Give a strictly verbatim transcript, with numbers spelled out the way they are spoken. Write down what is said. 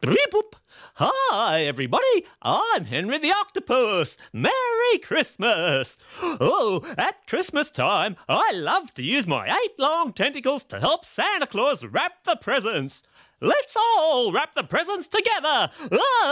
Boop. Hi, everybody. I'm Henry the Octopus. Merry Christmas. Oh, at Christmas time, I love to use my eight long tentacles to help Santa Claus wrap the presents. Let's all wrap the presents together. Ah!